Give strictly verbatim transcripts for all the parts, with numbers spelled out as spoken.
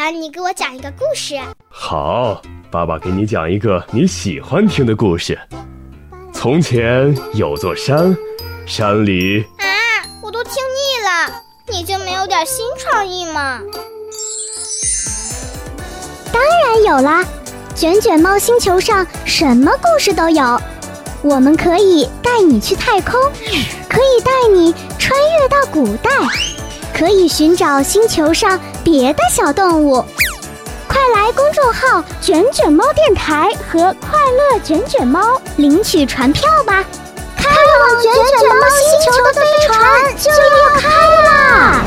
然你给我讲一个故事。 好，爸爸给你讲一个你喜欢听的故事。从前有座山，山里…… 啊，我都听腻了，你就没有点新创意吗？ 当然有啦，卷卷猫星球上什么故事都有。我们可以带你去太空，可以带你穿越到古代，可以寻找星球上别的小动物。快来公众号卷卷猫电台和快乐卷卷猫领取船票吧，开往卷卷猫星球的飞船就要开啦！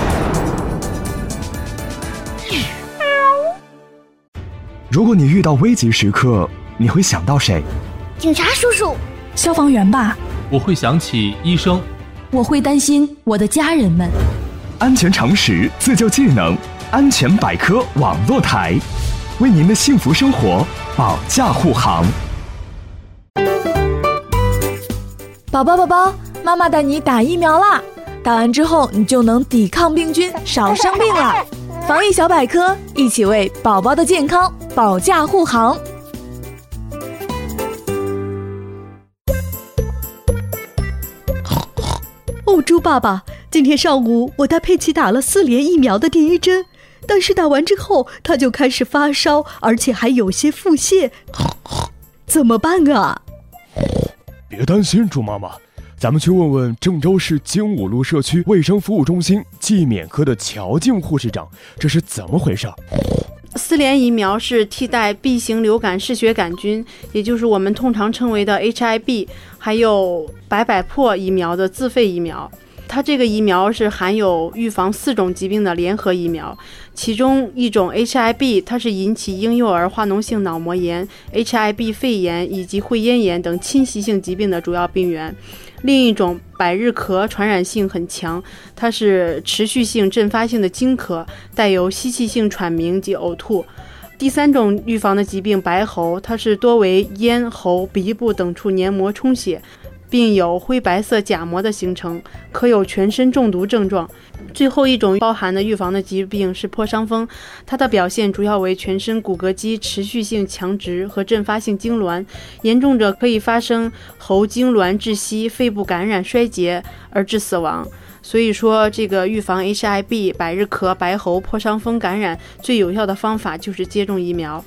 如果你遇到危急时刻，你会想到谁？ 警察叔叔。 消防员吧。 我会想起医生。 我会担心我的家人们。 安全常识，自救技能，安全百科网络台，为您的幸福生活保驾护航。 宝宝宝宝，妈妈带你打疫苗啦！打完之后，你就能抵抗病菌，少生病啦。防疫小百科，一起为宝宝的健康保驾护航。 哦，猪爸爸，今天上午我带佩奇打了四联疫苗的第一针，但是打完之后他就开始发烧，而且还有些腹泻，怎么办啊？ 别担心，猪妈妈，咱们去问问郑州市精武路社区卫生服务中心季免科的乔静护士长，这是怎么回事？ 四联疫苗是替代 B 型流感嗜血杆菌，也就是我们通常称为的 H I V， 还有白百破疫苗的自费疫苗。它这个疫苗是含有预防四种疾病的联合疫苗，其中一种 H I V 它是引起婴幼儿化脓性脑膜炎、H I V 肺炎以及会咽炎等侵袭性疾病的主要病源。另一种百日咳传染性很强，它是持续性阵发性的惊咳，带有吸气性喘鸣及呕吐。第三种预防的疾病白喉，它是多为咽喉、鼻部等处黏膜充血，并有灰白色假膜的形成，可有全身中毒症状。最后一种包含的预防的疾病是破伤风，它的表现主要为全身骨骼肌持续性强直和阵发性痉挛，严重者可以发生喉痉挛窒息、肺部感染衰竭而致死亡。所以说，这个预防 H I V、百日咳、白喉、破伤风感染最有效的方法就是接种疫苗。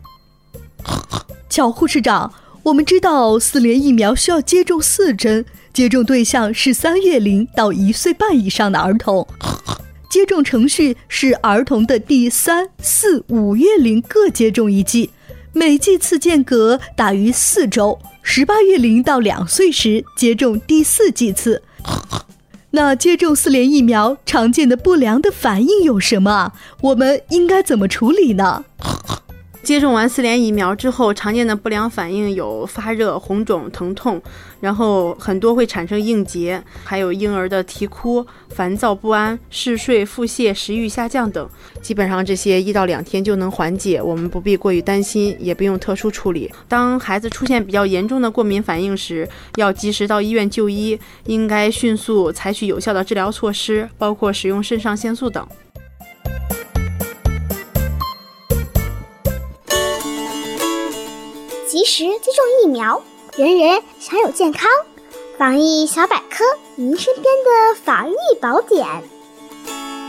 乔护士长，我们知道四联疫苗需要接种四针，接种对象是三月龄到一岁半以上的儿童。接种程序是儿童的第三、四、五月龄各接种一剂，每剂次间隔大于四周。十八月龄到两岁时接种第四剂次。那接种四联疫苗常见的不良的反应有什么？我们应该怎么处理呢？ 接种完四联疫苗之后，常见的不良反应有发热、红肿、疼痛，然后很多会产生应结，还有婴儿的啼哭、烦躁不安、嗜睡、腹泻、食欲下降等。基本上这些一到两天就能缓解，我们不必过于担心，也不用特殊处理。当孩子出现比较严重的过敏反应时，要及时到医院就医，应该迅速采取有效的治疗措施，包括使用肾上腺素等。 及时接种疫苗，人人享有健康。防疫小百科，您身边的防疫宝典。